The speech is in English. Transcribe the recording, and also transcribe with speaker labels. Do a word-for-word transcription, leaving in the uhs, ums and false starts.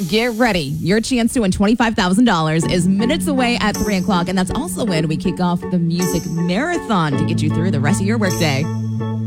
Speaker 1: Get ready. Your chance to win twenty-five thousand dollars is minutes away at three o'clock, and that's also when we kick off the music marathon to get you through the rest of your workday.